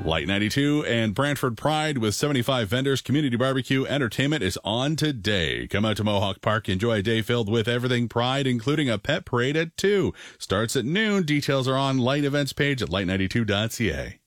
Light 92 and Brantford Pride with 75 vendors. Community barbecue entertainment is on today. Come out to Mohawk Park. Enjoy a day filled with everything Pride, including a pet parade at 2. Starts at noon. Details are on Light events page at light92.ca.